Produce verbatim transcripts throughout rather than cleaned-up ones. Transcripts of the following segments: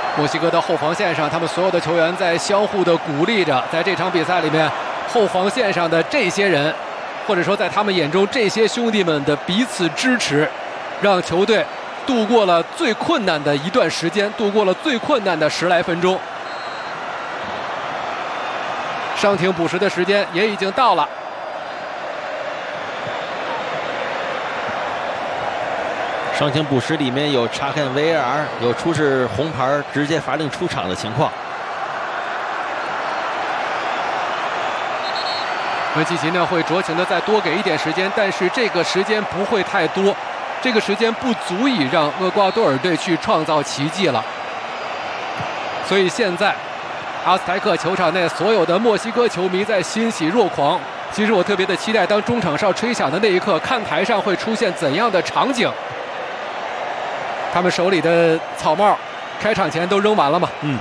墨西哥的后防线上，他们所有的球员在相互的鼓励着，在这场比赛里面，后防线上的这些人，或者说在他们眼中这些兄弟们的彼此支持，让球队度过了最困难的一段时间，度过了最困难的十来分钟。伤停补时的时间也已经到了。 伤停补时里面有查看 V A R， 有出示红牌直接罚令出场的情况。 维基奇呢会酌情的再多给一点时间，但是这个时间不会太多，这个时间不足以让厄瓜多尔队去创造奇迹了。所以现在，阿斯泰克球场内所有的墨西哥球迷在欣喜若狂。其实我特别的期待，当中场哨吹响的那一刻，看台上会出现怎样的场景。他们手里的草帽，开场前都扔完了嘛？ 嗯。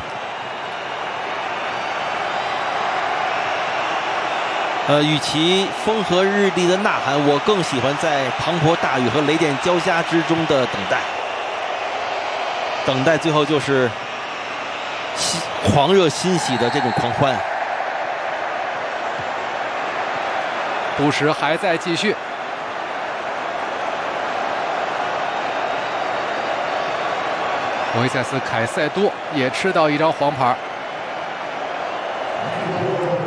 呃，与其风和日丽的呐喊，我更喜欢在滂沱大雨和雷电交加之中的等待。等待最后就是狂热欣喜的这种狂欢。 补时还在继续。维塞斯·凯塞多也吃到一张黄牌。